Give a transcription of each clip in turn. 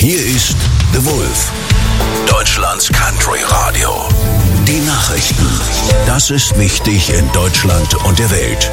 Hier ist The Wolf, Deutschlands Country Radio. Die Nachrichten. Das ist wichtig in Deutschland und der Welt.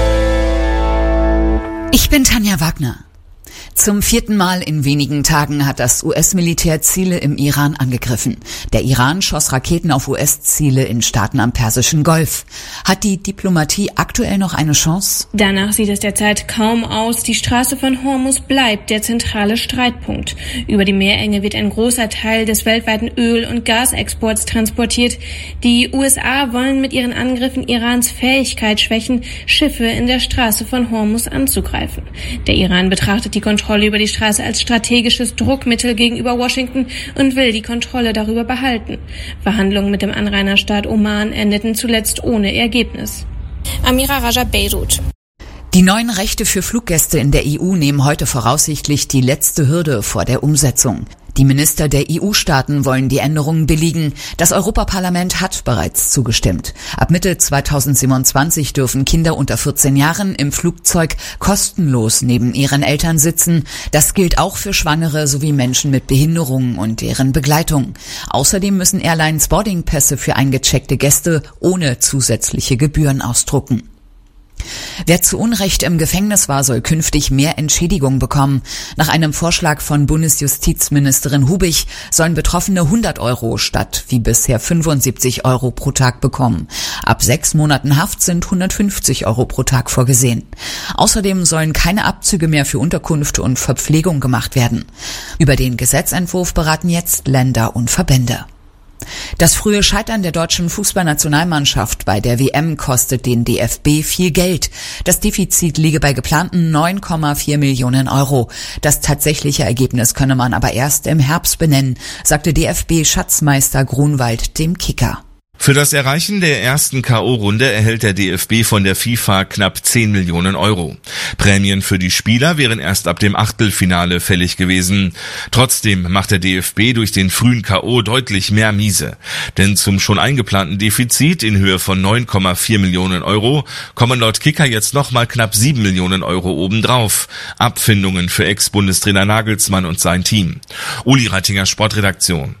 Ich bin Tanja Wagner. Zum 4. Mal in wenigen Tagen hat das US-Militär Ziele im Iran angegriffen. Der Iran schoss Raketen auf US-Ziele in Staaten am Persischen Golf. Hat die Diplomatie aktuell noch eine Chance? Danach sieht es derzeit kaum aus. Die Straße von Hormuz bleibt der zentrale Streitpunkt. Über die Meerenge wird ein großer Teil des weltweiten Öl- und Gasexports transportiert. Die USA wollen mit ihren Angriffen Irans Fähigkeit schwächen, Schiffe in der Straße von Hormuz anzugreifen. Der Iran betrachtet die Kontrolle über die Straße als strategisches Druckmittel gegenüber Washington und will die Kontrolle darüber behalten. Verhandlungen mit dem Anrainerstaat Oman endeten zuletzt ohne Ergebnis. Amira Raja, Beirut. Die neuen Rechte für Fluggäste in der EU nehmen heute voraussichtlich die letzte Hürde vor der Umsetzung. Die Minister der EU-Staaten wollen die Änderungen billigen. Das Europaparlament hat bereits zugestimmt. Ab Mitte 2027 dürfen Kinder unter 14 Jahren im Flugzeug kostenlos neben ihren Eltern sitzen. Das gilt auch für Schwangere sowie Menschen mit Behinderungen und deren Begleitung. Außerdem müssen Airlines Boardingpässe für eingecheckte Gäste ohne zusätzliche Gebühren ausdrucken. Wer zu Unrecht im Gefängnis war, soll künftig mehr Entschädigung bekommen. Nach einem Vorschlag von Bundesjustizministerin Hubig sollen Betroffene 100 € statt wie bisher 75 € pro Tag bekommen. Ab 6 Monaten Haft sind 150 € pro Tag vorgesehen. Außerdem sollen keine Abzüge mehr für Unterkunft und Verpflegung gemacht werden. Über den Gesetzentwurf beraten jetzt Länder und Verbände. Das frühe Scheitern der deutschen Fußballnationalmannschaft bei der WM kostet den DFB viel Geld. Das Defizit liege bei geplanten 9,4 Millionen €. Das tatsächliche Ergebnis könne man aber erst im Herbst benennen, sagte DFB-Schatzmeister Grunwald dem Kicker. Für das Erreichen der ersten K.O.-Runde erhält der DFB von der FIFA knapp 10 Millionen €. Prämien für die Spieler wären erst ab dem Achtelfinale fällig gewesen. Trotzdem macht der DFB durch den frühen K.O. deutlich mehr Miese. Denn zum schon eingeplanten Defizit in Höhe von 9,4 Millionen € kommen laut Kicker jetzt nochmal knapp 7 Millionen € obendrauf. Abfindungen für Ex-Bundestrainer Nagelsmann und sein Team. Uli Reitinger, Sportredaktion.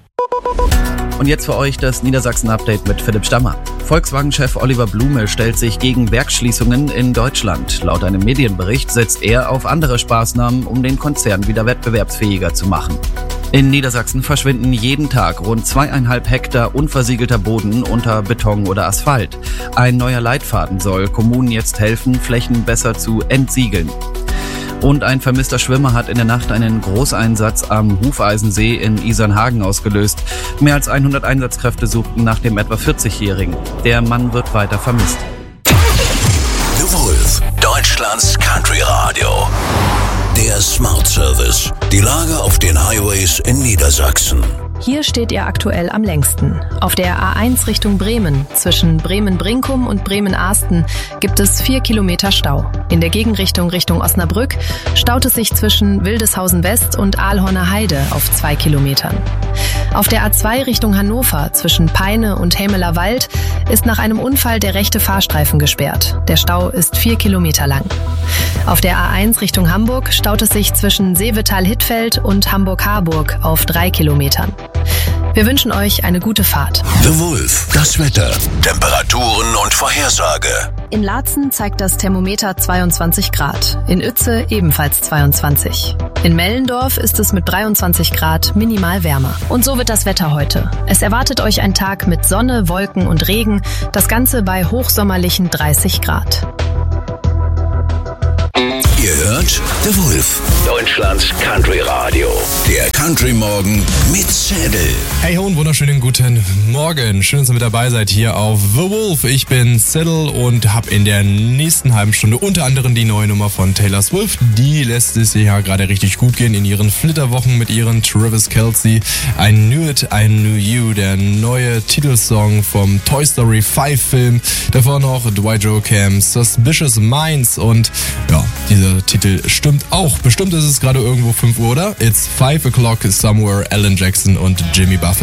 Und jetzt für euch das Niedersachsen-Update mit Philipp Stammer. Volkswagen-Chef Oliver Blume stellt sich gegen Werksschließungen in Deutschland. Laut einem Medienbericht setzt er auf andere Maßnahmen, um den Konzern wieder wettbewerbsfähiger zu machen. In Niedersachsen verschwinden jeden Tag rund 2,5 Hektar unversiegelter Boden unter Beton oder Asphalt. Ein neuer Leitfaden soll Kommunen jetzt helfen, Flächen besser zu entsiegeln. Und ein vermisster Schwimmer hat in der Nacht einen Großeinsatz am Hufeisensee in Isernhagen ausgelöst. Mehr als 100 Einsatzkräfte suchten nach dem etwa 40-Jährigen. Der Mann wird weiter vermisst. The Wolf, Deutschlands Country Radio. Der Smart Service. Die Lage auf den Highways in Niedersachsen. Hier steht ihr aktuell am längsten. Auf der A1 Richtung Bremen, zwischen Bremen-Brinkum und Bremen-Ahsten, gibt es 4 Kilometer Stau. In der Gegenrichtung Richtung Osnabrück staut es sich zwischen Wildeshausen West und Aalhorner Heide auf 2 Kilometern. Auf der A2 Richtung Hannover, zwischen Peine und Hämeler Wald, ist nach einem Unfall der rechte Fahrstreifen gesperrt. Der Stau ist 4 Kilometer lang. Auf der A1 Richtung Hamburg staut es sich zwischen Seevetal-Hittfeld und Hamburg-Harburg auf 3 Kilometern. Wir wünschen euch eine gute Fahrt. The Wolf, das Wetter, Temperaturen und Vorhersage. In Laatzen zeigt das Thermometer 22 Grad, in Uetze ebenfalls 22. In Mellendorf ist es mit 23 Grad minimal wärmer. Und so wird das Wetter heute. Es erwartet euch ein Tag mit Sonne, Wolken und Regen, das Ganze bei hochsommerlichen 30 Grad. Ihr hört The Wolf, Deutschlands Country Radio. Der Country Morgen mit Zettel. Hey und wunderschönen guten Morgen. Schön, dass ihr mit dabei seid hier auf The Wolf. Ich bin Zettel und habe in der nächsten halben Stunde unter anderem die neue Nummer von Taylor Swift. Die lässt es ja gerade richtig gut gehen in ihren Flitterwochen mit ihren Travis Kelce. I Knew It, I Knew You, der neue Titelsong vom Toy Story 5 Film. Davor noch Dwight Yoakam, Suspicious Minds und ja, dieser Titel stimmt auch. Bestimmt ist es gerade irgendwo 5 Uhr, oder? It's 5 o'clock somewhere, Alan Jackson und Jimmy Buffett.